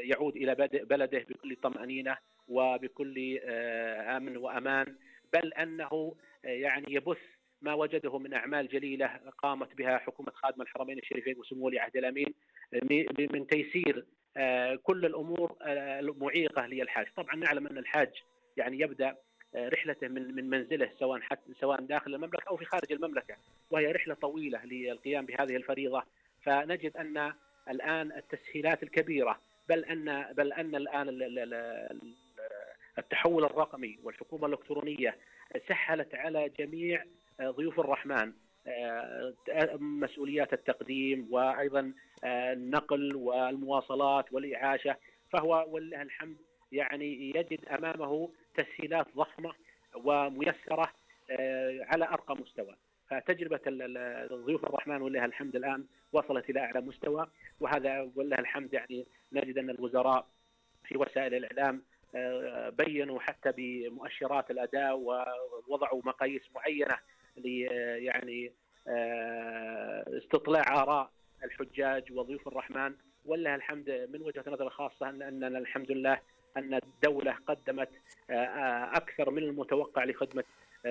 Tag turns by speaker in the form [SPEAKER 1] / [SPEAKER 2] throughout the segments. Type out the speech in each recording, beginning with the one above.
[SPEAKER 1] يعود إلى بلده بكل طمأنينة وبكل أمن وأمان، بل أنه يعني يبث ما وجده من أعمال جليلة قامت بها حكومة خادم الحرمين الشريفين وسمو ولي عهد الأمين من تيسير كل الأمور المعيقة للحاج. طبعا نعلم أن الحاج يعني يبدأ رحلته من منزله سواء داخل المملكة أو في خارج المملكة، وهي رحلة طويلة للقيام بهذه الفريضة. فنجد أن الآن التسهيلات الكبيرة، بل أن الآن التحول الرقمي والحكومة الإلكترونية سهلت على جميع ضيوف الرحمن مسؤوليات التقديم وأيضا النقل والمواصلات والإعاشة. فهو ولله الحمد يعني يجد أمامه تسهيلات ضخمة وميسرة على أرقى مستوى. فتجربة ضيوف الرحمن ولله الحمد الآن وصلت إلى أعلى مستوى، وهذا ولله الحمد يعني نجد أن الوزراء في وسائل الإعلام بينوا حتى بمؤشرات الأداء ووضعوا مقاييس معينة يعني استطلاع آراء الحجاج وضيوف الرحمن. ولله الحمد من وجهة نظر خاصة أننا الحمد لله أن الدولة قدمت أكثر من المتوقع لخدمة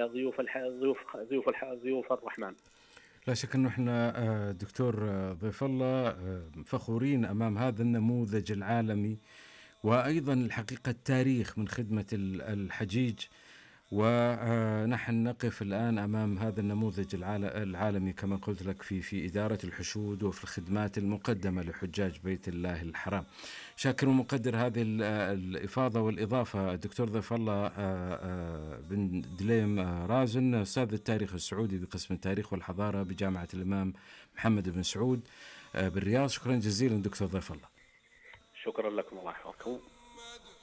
[SPEAKER 1] ضيوف الرحمن.
[SPEAKER 2] لا شك أنه إحنا دكتور ضيف الله فخورين أمام هذا النموذج العالمي، وأيضا الحقيقة التاريخ من خدمة الحجيج، ونحن نقف الآن أمام هذا النموذج العالمي كما قلت لك في إدارة الحشود وفي الخدمات المقدمة لحجاج بيت الله الحرام. شاكر ومقدر هذه الإفاضة والإضافة دكتور ضيف الله بن دليم رازن، أستاذ التاريخ السعودي بقسم التاريخ والحضارة بجامعة الإمام محمد بن سعود بالرياض. شكرا جزيلا دكتور ضيف الله.
[SPEAKER 1] شكرا لكم، الله يحفظكم.